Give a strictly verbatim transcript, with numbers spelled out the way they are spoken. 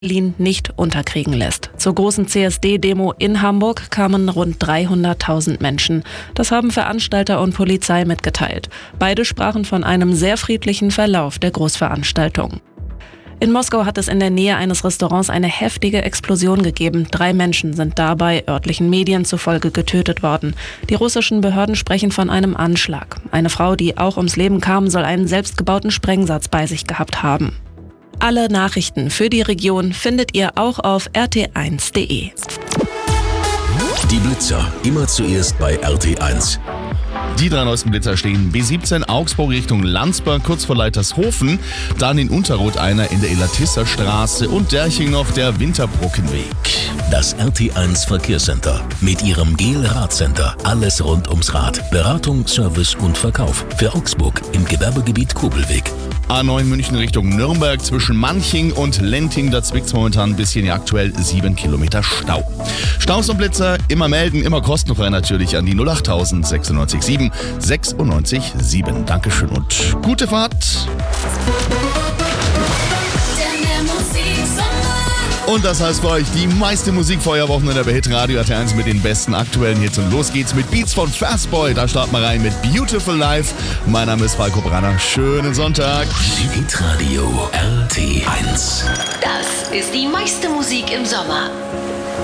Berlin nicht unterkriegen lässt. Zur großen C S D-Demo in Hamburg kamen rund dreihunderttausend Menschen. Das haben Veranstalter und Polizei mitgeteilt. Beide sprachen von einem sehr friedlichen Verlauf der Großveranstaltung. In Moskau hat es in der Nähe eines Restaurants eine heftige Explosion gegeben. Drei Menschen sind dabei örtlichen Medien zufolge getötet worden. Die russischen Behörden sprechen von einem Anschlag. Eine Frau, die auch ums Leben kam, soll einen selbstgebauten Sprengsatz bei sich gehabt haben. Alle Nachrichten für die Region findet ihr auch auf r t eins punkt d e. Die Blitzer, immer zuerst bei R T eins. Die drei neuesten Blitzer stehen B siebzehn Augsburg Richtung Landsberg, kurz vor Leitershofen. Dann in Unterroth einer in der Elatisser Straße und Derching noch der Winterbrückenweg. Das R T eins Verkehrscenter mit ihrem Gel-Radcenter. Alles rund ums Rad. Beratung, Service und Verkauf. Für Augsburg im Gewerbegebiet Kobelweg. A neun München Richtung Nürnberg zwischen Manching und Lenting. Da zwickt's momentan ein bisschen, ja, aktuell sieben Kilometer Stau. Staus und Blitzer immer melden, immer kostenfrei natürlich an die null acht sechsundneunzig sieben sechsundneunzig sieben. Dankeschön und gute Fahrt. Und das heißt für euch die meiste Musikfeuerwochenende bei Hitradio R T eins mit den besten aktuellen Hits. Und los geht's mit Beats von Fastboy. Da starten wir rein mit Beautiful Life. Mein Name ist Falco Branner. Schönen Sonntag. Hitradio R T eins. Das ist die meiste Musik im Sommer.